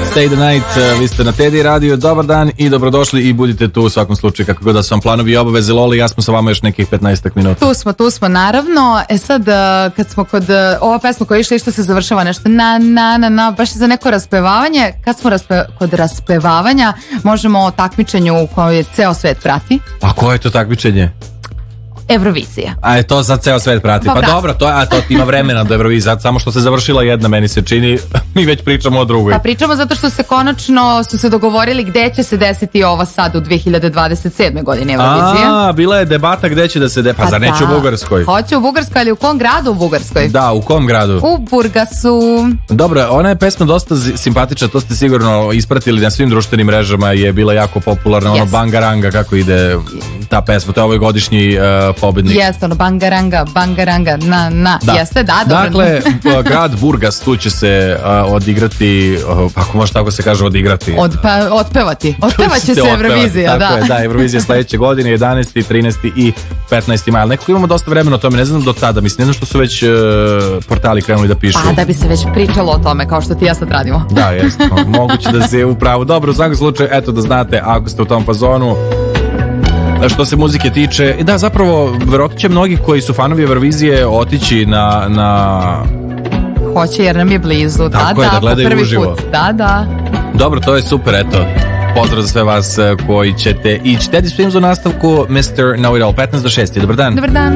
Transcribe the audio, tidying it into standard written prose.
Stay the Night, vi ste na Teddy Radio, dobar dan i dobrodošli i budite tu u svakom slučaju kako god da su vam planovi i obaveze. Loli, ja smo sa vama još nekih 15 minuta. Tu smo, naravno. Sad, kad smo kod ova pesma koja je išla, išto se završava nešto na, baš za neko raspevavanje. Kad smo kod raspevavanja, možemo o takmičenju koje ceo svet prati. A koje je to takmičenje? Eurovizija. A je to sad ceo svet prati. Pa dobro, to ima vremena do Eurovizije, samo što se završila jedna, meni se čini, mi već pričamo o drugoj. Pa pričamo zato što se konačno su se dogovorili gde će se desiti ova sad u 2027. godini Eurovizija. Bila je debata gde će da se pa zar neće u Bugarskoj? Hoće u Bugarskoj, ali u kom gradu u Bugarskoj? Da, u kom gradu? U Burgasu. Dobro, ona je pesma dosta simpatična, to ste sigurno ispratili na svim društvenim mrežama, je bila jako popularna, ono Bangaranga, kako ide ta pesma, to je ovaj godišnji pobednik. Jeste, ono Bangaranga, da. Jeste, da, dobro. Dakle, grad Burgas, tu će se odigrati, ako može tako se kaže odigrati. Otpevati će se Eurovizija, da. Da, Eurovizija sledeće godine, 11. 13. i 15. maj. Nekako imamo dosta vremena o tome, ne znam do tada, mislim, ne znam što su već portali krenuli da pišu. Pa da bi se već pričalo o tome, kao što ti ja sad radimo. Da, jeste, moguće da se upravo. Dobro, u svakom slučaju, eto da znate, ako ste u tom fazonu, što se muzike tiče, da, zapravo, verovatno će mnogi koji su fanovi Eurovizije otići na... Hoće, jer nam je blizu. Tako je, da gledaju prvi uživo. Put. Da. Dobro, to je super, eto. Pozdrav za sve vas koji ćete ići. Teddy Swims u nastavku, Mr. Know It All, 15 do 6. Dobar dan. Dobar dan.